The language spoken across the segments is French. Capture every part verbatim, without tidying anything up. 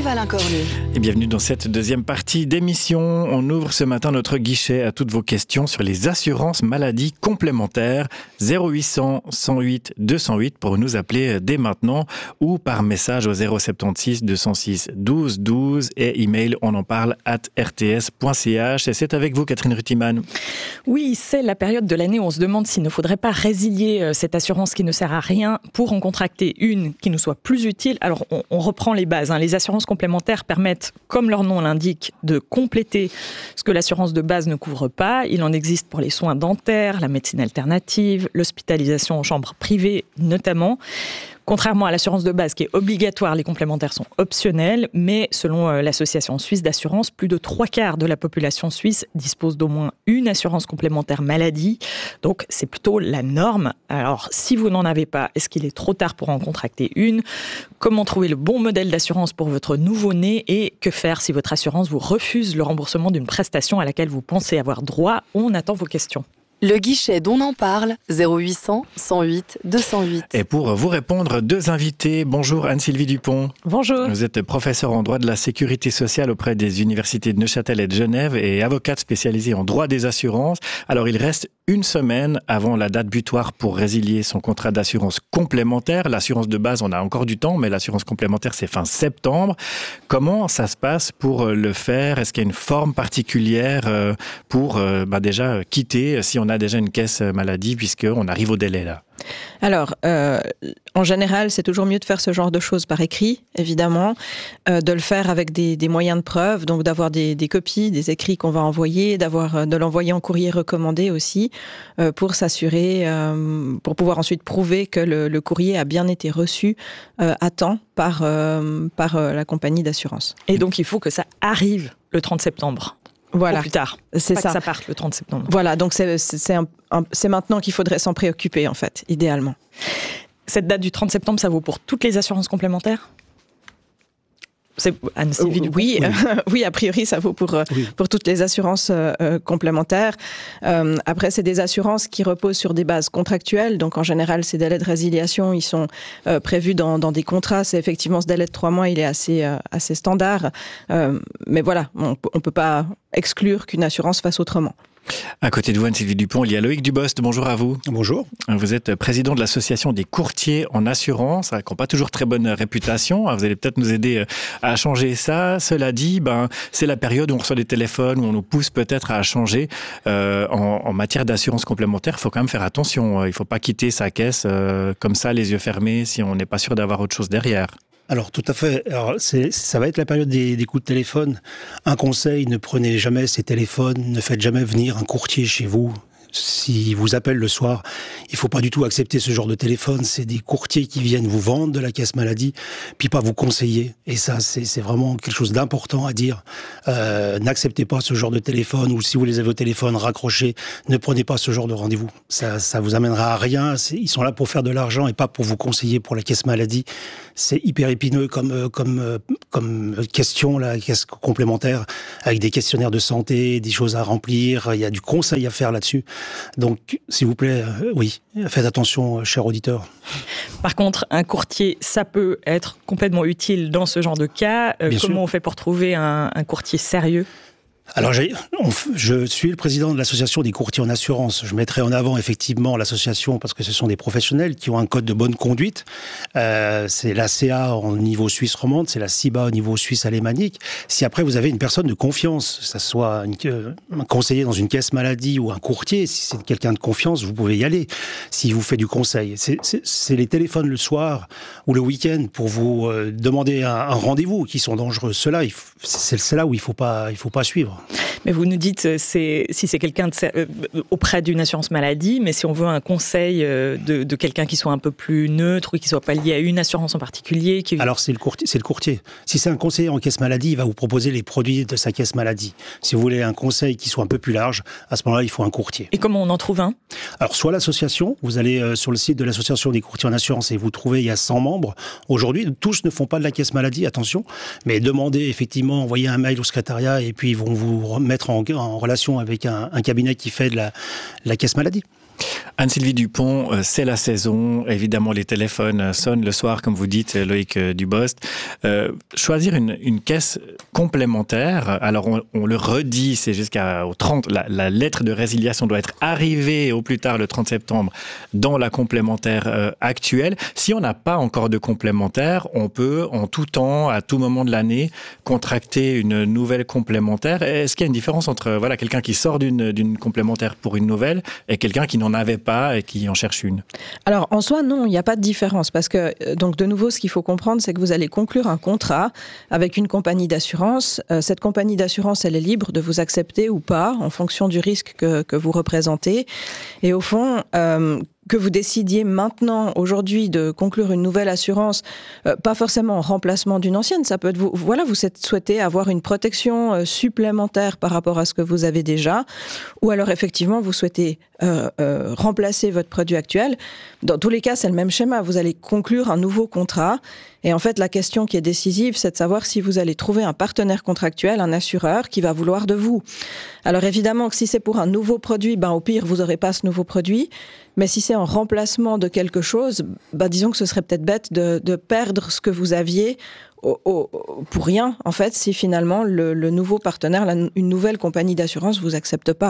Yves-Alain Cornu. Et bienvenue dans cette deuxième partie d'émission. On ouvre ce matin notre guichet à toutes vos questions sur les assurances maladies complémentaires. zéro huit cents, cent huit, deux cent huit pour nous appeler dès maintenant ou par message au zéro sept six, deux zéro six, douze douze et email on en parle arobase r t s point c h. Et c'est avec vous, Catherine Ruttimann. Oui, c'est la période de l'année où on se demande s'il ne faudrait pas résilier cette assurance qui ne sert à rien pour en contracter une qui nous soit plus utile. Alors, on, on reprend les bases. Hein. Les assurances complémentaires permettent, comme leur nom l'indique, de compléter ce que l'assurance de base ne couvre pas. Il en existe pour les soins dentaires, la médecine alternative, l'hospitalisation en chambre privée notamment. Contrairement à l'assurance de base qui est obligatoire, les complémentaires sont optionnels, mais selon l'association suisse d'assurance, plus de trois quarts de la population suisse dispose d'au moins une assurance complémentaire maladie. Donc c'est plutôt la norme. Alors si vous n'en avez pas, est-ce qu'il est trop tard pour en contracter une ? Comment trouver le bon modèle d'assurance pour votre nouveau-né ? Et que faire si votre assurance vous refuse le remboursement d'une prestation à laquelle vous pensez avoir droit ? On attend vos questions. Le guichet d'On en parle, zéro huit cents, cent huit, deux cent huit. Et pour vous répondre, deux invités. Bonjour Anne-Sylvie Dupont. Bonjour. Vous êtes professeure en droit de la sécurité sociale auprès des universités de Neuchâtel et de Genève et avocate spécialisée en droit des assurances. Alors il reste une semaine avant la date butoir pour résilier son contrat d'assurance complémentaire. L'assurance de base, on a encore du temps, mais l'assurance complémentaire, c'est fin septembre. Comment ça se passe pour le faire ? Est-ce qu'il y a une forme particulière pour bah, déjà quitter si on a déjà une caisse maladie, puisqu'on arrive au délai là? Alors, euh, en général, c'est toujours mieux de faire ce genre de choses par écrit, évidemment, euh, de le faire avec des, des moyens de preuve, donc d'avoir des, des copies, des écrits qu'on va envoyer, d'avoir, de l'envoyer en courrier recommandé aussi, euh, pour s'assurer, euh, pour pouvoir ensuite prouver que le, le courrier a bien été reçu euh, à temps par, euh, par euh, la compagnie d'assurance. Et donc, il faut que ça arrive le trente septembre. Voilà. Ou plus tard. C'est pas ça. Que ça parte le trente septembre. Voilà, donc c'est, c'est, un, un, c'est maintenant qu'il faudrait s'en préoccuper, en fait, idéalement. Cette date du trente septembre, ça vaut pour toutes les assurances complémentaires ? C'est Anne-Sylvie Dupont. Oui, oui. Euh, oui, a priori, ça vaut pour, euh, oui. pour toutes les assurances euh, complémentaires. Euh, après, c'est des assurances qui reposent sur des bases contractuelles. Donc, en général, ces délais de résiliation, ils sont euh, prévus dans, dans des contrats. C'est effectivement ce délai de trois mois, il est assez, euh, assez standard. Euh, mais voilà, on ne peut pas exclure qu'une assurance fasse autrement. À côté de vous, Anne-Sylvie Dupont, il y a Loïc Dubost. Bonjour à vous. Bonjour. Vous êtes président de l'association des courtiers en assurance, qui n'ont pas toujours très bonne réputation. Vous allez peut-être nous aider à changer ça. Cela dit, ben, c'est la période où on reçoit des téléphones, où on nous pousse peut-être à changer. Euh, en, en matière d'assurance complémentaire, il faut quand même faire attention. Il ne faut pas quitter sa caisse euh, comme ça, les yeux fermés, si on n'est pas sûr d'avoir autre chose derrière. Alors tout à fait. Alors, c'est, ça va être la période des, des coups de téléphone. Un conseil, ne prenez jamais ces téléphones, ne faites jamais venir un courtier chez vous. S'il vous appelle le soir, il ne faut pas du tout accepter ce genre de téléphone. C'est des courtiers qui viennent vous vendre de la caisse maladie, puis pas vous conseiller. Et ça, c'est, c'est vraiment quelque chose d'important à dire. Euh, n'acceptez pas ce genre de téléphone, ou si vous les avez au téléphone, raccrochez. Ne prenez pas ce genre de rendez-vous. Ça, ça vous amènera à rien. C'est, ils sont là pour faire de l'argent et pas pour vous conseiller pour la caisse maladie. C'est hyper épineux comme, comme, comme question, la caisse complémentaire, avec des questionnaires de santé, des choses à remplir. Il y a du conseil à faire là-dessus. Donc, s'il vous plaît, euh, oui, faites attention, chers auditeurs. Par contre, un courtier, ça peut être complètement utile dans ce genre de cas. Euh, comment sûr. on fait pour trouver un, un courtier sérieux ? Alors, j'ai, on, je suis le président de l'association des courtiers en assurance. Je mettrai en avant effectivement l'association parce que ce sont des professionnels qui ont un code de bonne conduite. Euh, c'est l'A C A au niveau suisse romande, c'est la C I B A au niveau suisse alémanique. Si après vous avez une personne de confiance, que ce soit une, euh, un conseiller dans une caisse maladie ou un courtier, si c'est quelqu'un de confiance, vous pouvez y aller. S'il vous fait du conseil, c'est, c'est, c'est les téléphones le soir ou le week-end pour vous euh, demander un, un rendez-vous qui sont dangereux. Ceux-là, il faut, c'est, c'est là où il faut pas, il faut pas suivre. Mais vous nous dites c'est, si c'est quelqu'un de, euh, auprès d'une assurance maladie, mais si on veut un conseil euh, de, de quelqu'un qui soit un peu plus neutre ou qui ne soit pas lié à une assurance en particulier. Qui... Alors c'est le, courtier, c'est le courtier. Si c'est un conseiller en caisse maladie, il va vous proposer les produits de sa caisse maladie. Si vous voulez un conseil qui soit un peu plus large, à ce moment-là, il faut un courtier. Et comment on en trouve un ? Alors soit l'association, vous allez euh, sur le site de l'association des courtiers en assurance et vous trouvez, il y a cent membres. Aujourd'hui, tous ne font pas de la caisse maladie, attention, mais demandez effectivement, envoyez un mail au secrétariat et puis ils vont vous mettre en, en relation avec un, un cabinet qui fait de la, la caisse maladie. Anne-Sylvie Dupont, c'est la saison. Évidemment, les téléphones sonnent le soir, comme vous dites, Loïc Dubost. Euh, choisir une, une caisse complémentaire, alors on, on le redit, c'est jusqu'à au trente, la, la lettre de résiliation doit être arrivée au plus tard le trente septembre dans la complémentaire euh, actuelle. Si on n'a pas encore de complémentaire, on peut en tout temps, à tout moment de l'année, contracter une nouvelle complémentaire. Est-ce qu'il y a une différence entre voilà, quelqu'un qui sort d'une, d'une complémentaire pour une nouvelle et quelqu'un qui n'en avait pas et qui en cherche une? Alors, en soi, non, il n'y a pas de différence parce que, donc, de nouveau, ce qu'il faut comprendre, c'est que vous allez conclure un contrat avec une compagnie d'assurance. Euh, cette compagnie d'assurance, elle est libre de vous accepter ou pas en fonction du risque que, que vous représentez. Et au fond, euh, que vous décidiez maintenant, aujourd'hui, de conclure une nouvelle assurance, euh, pas forcément en remplacement d'une ancienne, ça peut être vous, voilà, vous souhaitez avoir une protection euh, supplémentaire par rapport à ce que vous avez déjà, ou alors effectivement vous souhaitez euh, euh, remplacer votre produit actuel. Dans tous les cas, c'est le même schéma. Vous allez conclure un nouveau contrat. Et en fait, la question qui est décisive, c'est de savoir si vous allez trouver un partenaire contractuel, un assureur qui va vouloir de vous. Alors évidemment que si c'est pour un nouveau produit, ben au pire, vous n'aurez pas ce nouveau produit. Mais si c'est en remplacement de quelque chose, ben disons que ce serait peut-être bête de, de perdre ce que vous aviez au, au, pour rien, en fait, si finalement le, le nouveau partenaire, la, une nouvelle compagnie d'assurance vous accepte pas.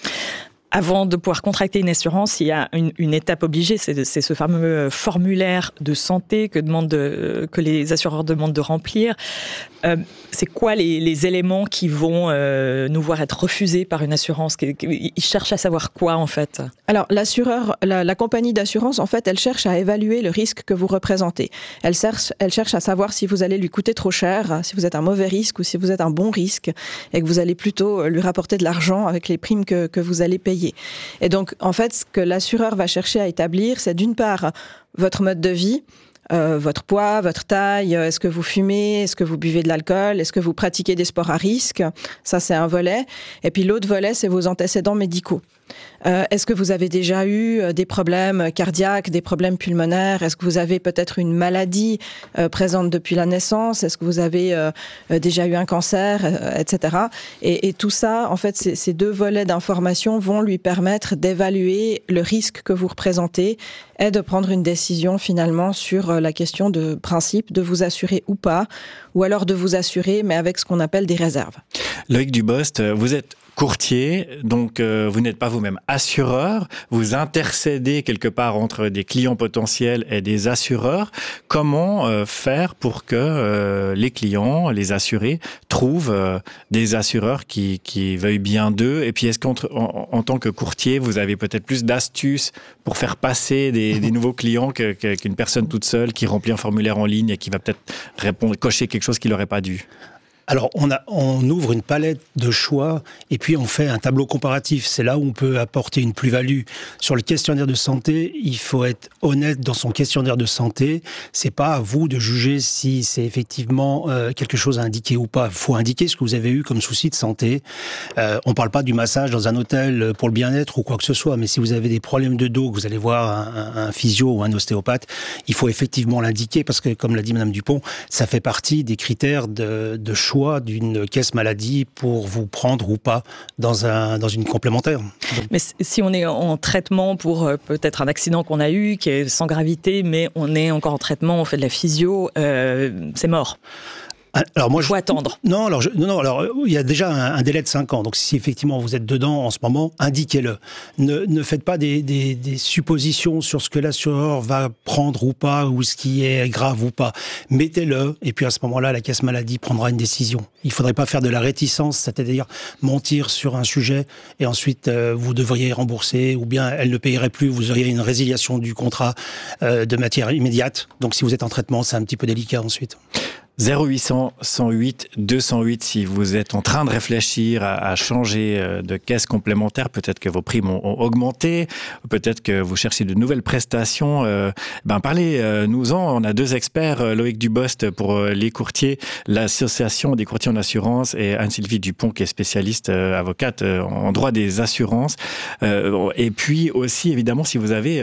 Avant de pouvoir contracter une assurance, il y a une, une étape obligée, c'est, c'est ce fameux formulaire de santé que, demande de, que les assureurs demandent de remplir. Euh, c'est quoi les, les éléments qui vont euh, nous voir être refusés par une assurance? Ils cherchent à savoir quoi, en fait? Alors, l'assureur, la, la compagnie d'assurance, en fait, elle cherche à évaluer le risque que vous représentez. Elle cherche, elle cherche à savoir si vous allez lui coûter trop cher, si vous êtes un mauvais risque ou si vous êtes un bon risque, et que vous allez plutôt lui rapporter de l'argent avec les primes que, que vous allez payer. Et donc, en fait, ce que l'assureur va chercher à établir, c'est d'une part votre mode de vie, euh, votre poids, votre taille, est-ce que vous fumez, est-ce que vous buvez de l'alcool, est-ce que vous pratiquez des sports à risque, ça c'est un volet. Et puis l'autre volet, c'est vos antécédents médicaux. Euh, est-ce que vous avez déjà eu des problèmes cardiaques, des problèmes pulmonaires? Est-ce que vous avez peut-être une maladie euh, présente depuis la naissance? Est-ce que vous avez euh, déjà eu un cancer, euh, et cetera. Et, et tout ça, en fait, ces, ces deux volets d'information vont lui permettre d'évaluer le risque que vous représentez et de prendre une décision finalement sur la question de principe, de vous assurer ou pas, ou alors de vous assurer, mais avec ce qu'on appelle des réserves. Loïc Dubost, vous êtes courtier, donc euh, vous n'êtes pas vous-même assureur, vous intercédez quelque part entre des clients potentiels et des assureurs. Comment euh, faire pour que euh, les clients, les assurés, trouvent euh, des assureurs qui, qui veuillent bien d'eux? Et puis est-ce qu'en en, en tant que courtier, vous avez peut-être plus d'astuces pour faire passer des, des nouveaux clients que, que, qu'une personne toute seule qui remplit un formulaire en ligne et qui va peut-être répondre, cocher quelque chose qu'il n'aurait pas dû? Alors, on, a, on ouvre une palette de choix et puis on fait un tableau comparatif. C'est là où on peut apporter une plus-value. Sur le questionnaire de santé, il faut être honnête dans son questionnaire de santé. C'est pas à vous de juger si c'est effectivement euh, quelque chose à indiquer ou pas. Il faut indiquer ce que vous avez eu comme souci de santé. Euh, on parle pas du massage dans un hôtel pour le bien-être ou quoi que ce soit, mais si vous avez des problèmes de dos, que vous allez voir un, un, un physio ou un ostéopathe, il faut effectivement l'indiquer parce que, comme l'a dit Madame Dupont, ça fait partie des critères de, de choix d'une caisse maladie pour vous prendre ou pas dans, un, dans une complémentaire. Donc, mais si on est en traitement pour euh, peut-être un accident qu'on a eu, qui est sans gravité, mais on est encore en traitement, on fait de la physio, euh, c'est mort. Alors moi, il faut je, attendre. Non, alors je, non, non, alors il y a déjà un, un délai de cinq ans. Donc si effectivement vous êtes dedans en ce moment, indiquez-le. Ne, ne faites pas des, des, des suppositions sur ce que l'assureur va prendre ou pas, ou ce qui est grave ou pas. Mettez-le, et puis à ce moment-là, la caisse maladie prendra une décision. Il ne faudrait pas faire de la réticence, c'est-à-dire mentir sur un sujet, et ensuite euh, vous devriez rembourser, ou bien elle ne payerait plus, vous auriez une résiliation du contrat euh, de matière immédiate. Donc si vous êtes en traitement, c'est un petit peu délicat ensuite. zéro huit cents, cent huit, deux cent huit si vous êtes en train de réfléchir à, à changer de caisse complémentaire. Peut-être que vos primes ont, ont augmenté, peut-être que vous cherchez de nouvelles prestations. Euh, ben parlez-nous-en. On a deux experts, Loïc Dubost pour les courtiers, l'association des courtiers en assurance, et Anne-Sylvie Dupont qui est spécialiste euh, avocate euh, en droit des assurances. Euh, et puis aussi, évidemment, si vous avez... Euh,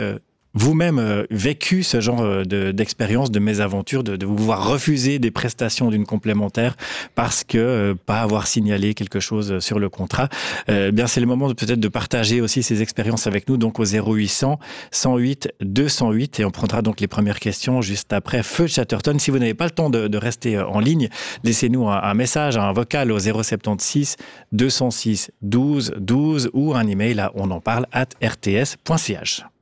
vous-même euh, vécu ce genre de, d'expérience, de mésaventure, de, de vous voir refuser des prestations d'une complémentaire parce que euh, pas avoir signalé quelque chose sur le contrat, euh, bien c'est le moment de peut-être de partager aussi ces expériences avec nous, donc au zéro huit cents, cent huit, deux cent huit, et on prendra donc les premières questions juste après Feu Chatterton. Si vous n'avez pas le temps de, de rester en ligne, laissez-nous un, un message, un vocal au zéro sept six, deux cent six, douze, douze ou un email à on en parle arobase r t s point c h.